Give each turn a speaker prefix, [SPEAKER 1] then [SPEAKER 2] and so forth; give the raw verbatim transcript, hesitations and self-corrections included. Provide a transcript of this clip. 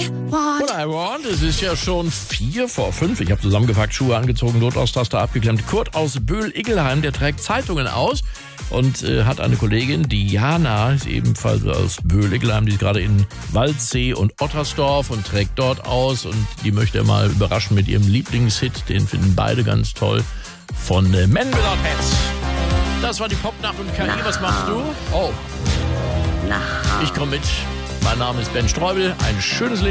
[SPEAKER 1] I want.
[SPEAKER 2] What I want, es ist ja schon vier vor fünf. Ich habe zusammengepackt, Schuhe angezogen, Notausstatter abgeklemmt. Kurt aus Böhl-Iggelheim, der trägt Zeitungen aus und äh, hat eine Kollegin, Diana, ist ebenfalls aus Böhl-Iggelheim, die ist gerade in Waldsee und Ottersdorf und trägt dort aus und die möchte er mal überraschen mit ihrem Lieblingshit, den finden beide ganz toll, von äh, Men Without Hats. Das war die Popnacht und K I. Was machst du? Oh, ich komme mit. Mein Name ist Ben Streubel. Ein schönes Leben.